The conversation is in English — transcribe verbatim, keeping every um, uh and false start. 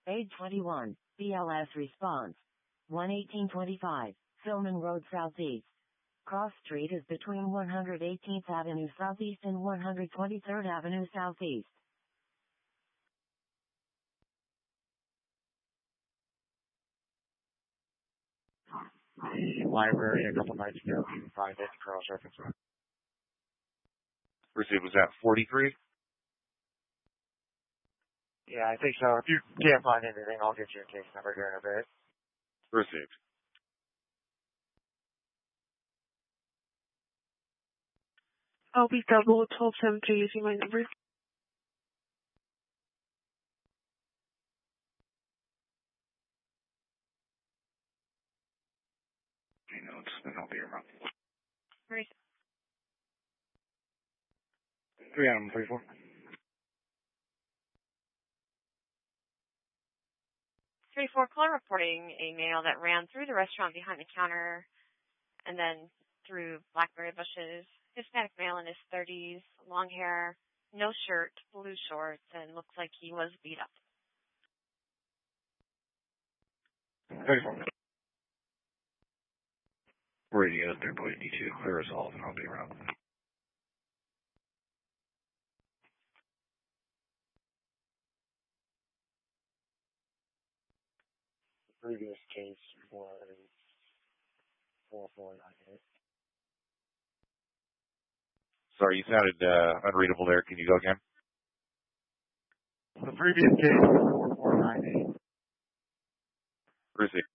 Age twenty-one. B L S response. one eighteen twenty-five, Filman Road Southeast. Cross Street is between one hundred eighteenth Avenue Southeast and one hundred twenty-third Avenue Southeast. The library a couple nights ago, find it, cross-reference. Received, was that forty-three? Yeah, I think so. If you can't find anything, I'll get you a case number here in a bit. Received. I'll be double twelve seven three using my number. You know, it's, then I'll be around. Right. Three Adam, three four. three four, call reporting a male that ran through the restaurant behind the counter and then through blackberry bushes. Hispanic male in his thirties, long hair, no shirt, blue shorts, and looks like he was beat up. thirty-four. Radio three point two, clear resolve, and I'll be around. The previous case was four four nine eight. Sorry, you sounded uh, unreadable there. Can you go again? The previous case was four four nine eight. Received.